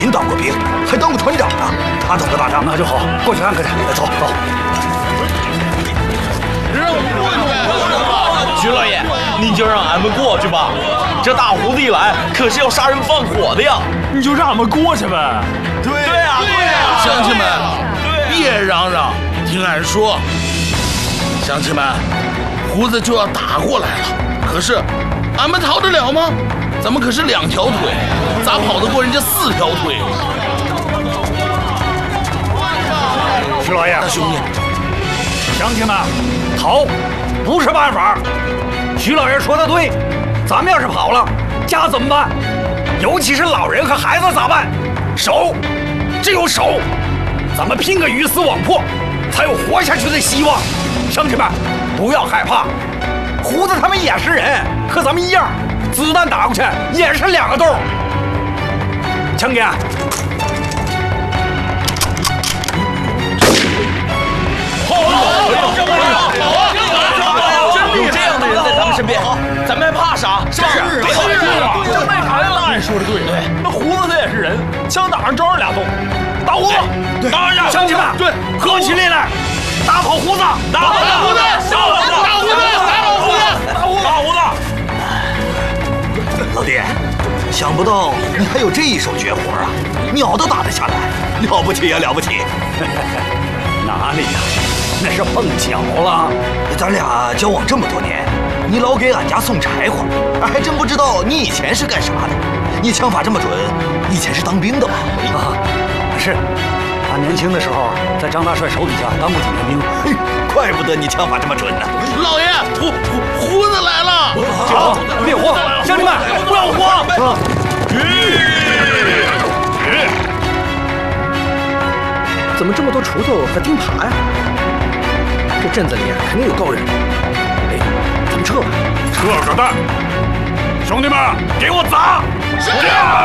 您当过兵，还当过团长呢，他懂得打仗。 那就好，过去看看去。走走。 让我们过去呗。徐老爷，你就让俺们过去吧。这大胡子一来，可是要杀人放火的呀！ 你就让俺们过去呗。 对呀， 乡亲们，别嚷嚷，听俺说。乡亲们，胡子就要打过来了，可是俺们逃得了吗？咱们可是2条腿，咋跑得过人家4条腿？ 徐老爷， 大兄弟， 乡亲们，逃不是办法。徐老爷说的对，咱们要是跑了，家怎么办？尤其是老人和孩子咋办？守，只有守，咱们拼个鱼死网破，才有活下去的希望。乡亲们，不要害怕，胡子他们也是人，和咱们一样，子弹打过去也是2个洞。强姐， 有这样的人在咱们身边，咱们还怕啥？是吧？是，真没啥了。 你说的对，那胡子他也是人，枪打上照样2洞。打胡子，当然，乡亲们，对，合起力来，打跑胡子，打跑胡子，打跑胡子，打胡子，打胡子，打胡子。 老弟，想不到你还有这一手绝活啊！鸟都打得下来，了不起呀，了不起！ 哪里呀？那是碰巧了。 咱俩交往这么多年，你老给俺家送柴火，俺还真不知道你以前是干啥的。你枪法这么准，以前是当兵的吧？ 啊，是。俺年轻的时候在张大帅手底下当过几年兵。 嘿，怪不得你枪法这么准呢。 老爷，胡子来了！ 好，别慌，乡亲们不要慌。 怎么这么多锄头和钉耙呀？这镇子里肯定有高人。哎，咱们撤吧。 撤个蛋！兄弟们，给我砸！是。